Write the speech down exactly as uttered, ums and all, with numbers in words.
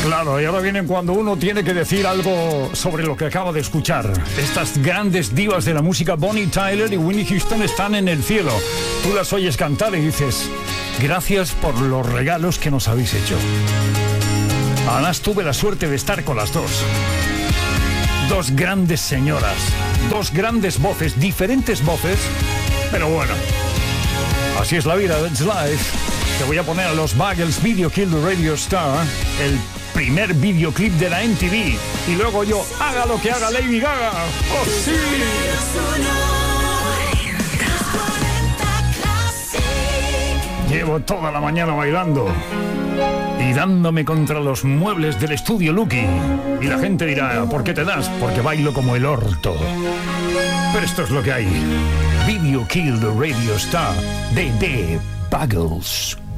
Claro, y ahora vienen cuando uno tiene que decir algo sobre lo que acaba de escuchar. Estas grandes divas de la música, Bonnie Tyler y Whitney Houston, están en el cielo. Tú las oyes cantar y dices, gracias por los regalos que nos habéis hecho. Además, tuve la suerte de estar con las dos. Dos grandes señoras, dos grandes voces, diferentes voces, pero bueno, así es la vida, that's life. Te voy a poner a los Buggles, Video Kill the Radio Star, el primer videoclip de la M T V, y luego yo, haga lo que haga Lady Gaga. ¡Oh, sí! Llevo toda la mañana bailando y dándome contra los muebles del estudio Lucky. Y la gente dirá, ¿por qué te das? Porque bailo como el orto. Pero esto es lo que hay. Video Kill the Radio Star de The Buggles.